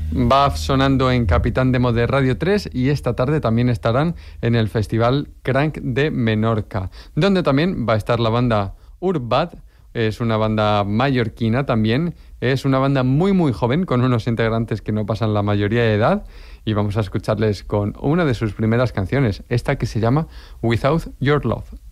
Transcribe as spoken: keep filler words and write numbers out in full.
Va sonando en Capitán Demo de Radio tres y esta tarde también estarán en el Festival Crank de Menorca, donde también va a estar la banda Urbad. Es una banda mallorquina también, es una banda muy muy joven con unos integrantes que no pasan la mayoría de edad y vamos a escucharles con una de sus primeras canciones, esta que se llama Without Your Love.